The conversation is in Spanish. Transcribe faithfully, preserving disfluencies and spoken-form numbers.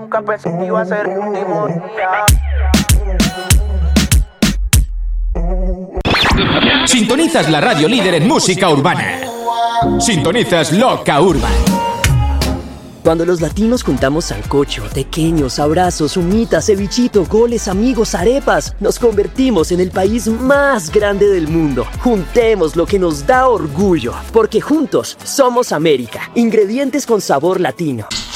nunca pensé que iba a ser mi último día. Sintonizas la radio líder en música urbana. Sintonizas Loca Urban. Cuando los latinos juntamos sancocho, tequeños, abrazos, humitas, cevichito, goles, amigos, arepas, nos convertimos en el país más grande del mundo. Juntemos lo que nos da orgullo, porque juntos somos América. Ingredientes con sabor latino.